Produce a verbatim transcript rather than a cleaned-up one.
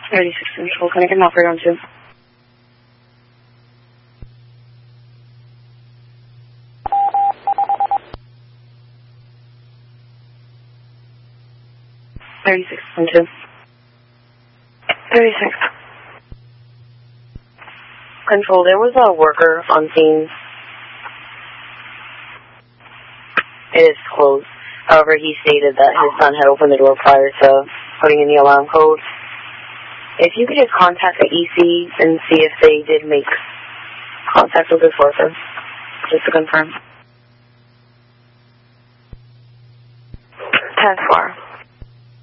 thirty-six Central, can I get an operator on two? thirty-six on two. thirty-six. Control, there was a worker on scene. It is closed. However, he stated that his son had opened the door prior to putting in the alarm code. If you could just contact the E C and see if they did make contact with this worker, just to confirm. ten four.